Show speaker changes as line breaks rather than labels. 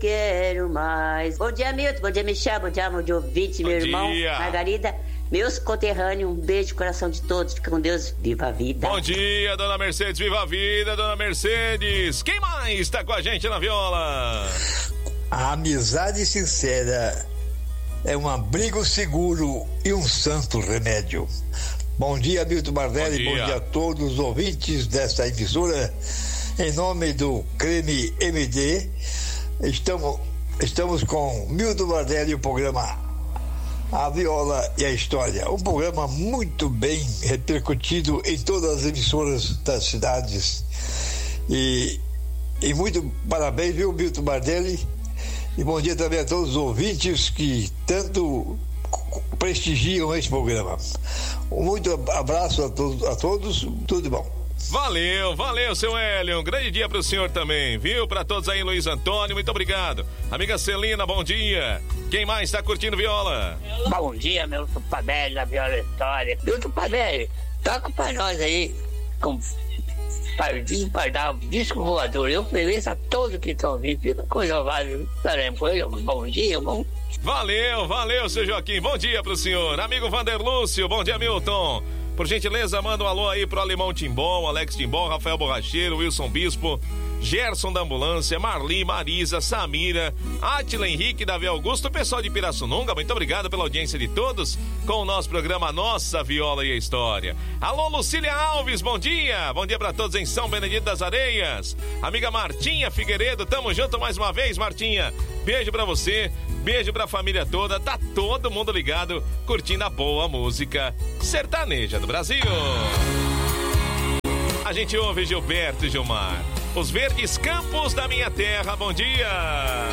quero mais. Bom dia, Milton, bom dia, Michel, bom dia, amor de ouvinte, meu irmão, Margarida, meus conterrâneos, um beijo no coração de todos, fica com Deus, viva a vida.
Bom dia, dona Mercedes, viva a vida, dona Mercedes. Quem mais está com a gente na viola?
A amizade sincera é um abrigo seguro e um santo remédio. Bom dia, Milton Bardelli, bom dia a todos os ouvintes desta emissora. Em nome do Creme MD, estamos com Milton Bardelli e o programa A Viola e a História. Um programa muito bem repercutido em todas as emissoras das cidades. E muito parabéns, viu, Milton Bardelli? E bom dia também a todos os ouvintes que tanto prestigiam este programa. Muito abraço a todos, tudo de bom.
Valeu, seu Hélio. Um grande dia pro senhor também, viu? Pra todos aí, Luiz Antônio, muito obrigado. Amiga Celina, bom dia. Quem mais tá curtindo viola?
Bom dia, meu Tupadelli, da Viola História. Meu Tupadelli, toca pra nós aí, com Pardinho Pardal, disco voador. Eu ofereço a todos que estão ouvindo. Fica coisa válida. Bom dia, bom.
Valeu, seu Joaquim. Bom dia pro senhor. Amigo Vander Lúcio, bom dia, Milton. Por gentileza, manda um alô aí pro Alemão Timbom, Alex Timbom, Rafael Borracheiro, Wilson Bispo, Gerson da Ambulância, Marli, Marisa, Samira, Átila Henrique, Davi Augusto, o pessoal de Pirassununga, muito obrigado pela audiência de todos com o nosso programa Nossa Viola e a História. Alô, Lucília Alves, bom dia pra todos em São Benedito das Areias. Amiga Martinha Figueiredo, tamo junto mais uma vez, Martinha, beijo pra você, beijo pra família toda, tá todo mundo ligado, curtindo a boa música sertaneja do Brasil. A gente ouve Gilberto e Gilmar, Os Verdes Campos da Minha Terra, bom dia.